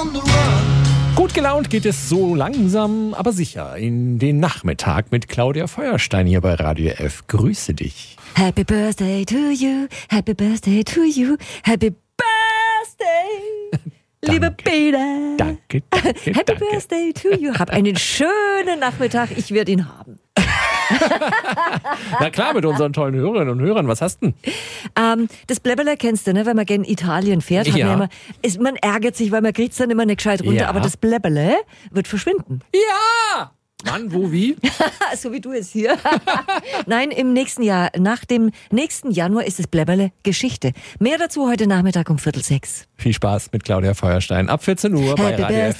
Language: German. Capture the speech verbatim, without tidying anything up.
on the run. Gut gelaunt geht es so langsam, aber sicher in den Nachmittag mit Claudia Feuerstein hier bei Radio F. Grüße dich. Happy Birthday to you, Happy Birthday to you, Happy Birthday, liebe Peter. Danke, danke, Happy danke. Birthday to you. Hab einen schönen Nachmittag, ich werde ihn haben. Na klar, mit unseren tollen Hörerinnen und Hörern. Was hast du denn? Ähm, das Blabberle kennst du, ne? Wenn man gerne Italien fährt, hat Ja. man, immer, ist, man ärgert sich, weil man kriegt es dann immer nicht gescheit runter, Ja. aber das Blabberle wird verschwinden. Ja! Wann, wo, wie? So wie du es hier. Nein, im nächsten Jahr, nach dem nächsten Januar ist das Blabberle Geschichte. Mehr dazu heute Nachmittag um Viertel sechs. Viel Spaß mit Claudia Feuerstein ab vierzehn Uhr bei Happy Radio F.